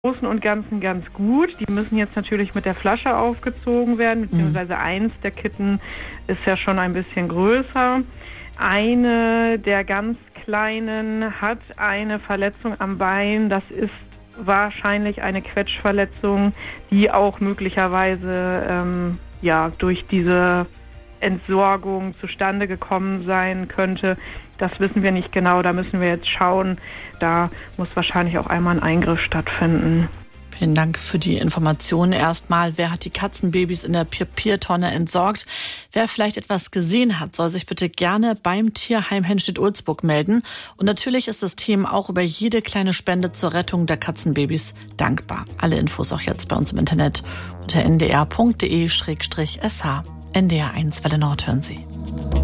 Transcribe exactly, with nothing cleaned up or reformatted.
Großen und Ganzen ganz gut. Die müssen jetzt natürlich mit der Flasche aufgezogen werden, beziehungsweise eins der Kitten ist ja schon ein bisschen größer. Eine der ganz Kleinen hat eine Verletzung am Bein. Das ist wahrscheinlich eine Quetschverletzung, die auch möglicherweise ähm, ja, durch diese Entsorgung zustande gekommen sein könnte. Das wissen wir nicht genau, da müssen wir jetzt schauen. Da muss wahrscheinlich auch einmal ein Eingriff stattfinden. Vielen Dank für die Informationen. Erstmal, wer hat die Katzenbabys in der Papiertonne entsorgt? Wer vielleicht etwas gesehen hat, soll sich bitte gerne beim Tierheim Henstedt-Ulzburg melden. Und natürlich ist das Team auch über jede kleine Spende zur Rettung der Katzenbabys dankbar. Alle Infos auch jetzt bei uns im Internet unter n d r punkt d e slash s h. N D R eins Welle Nord hören Sie.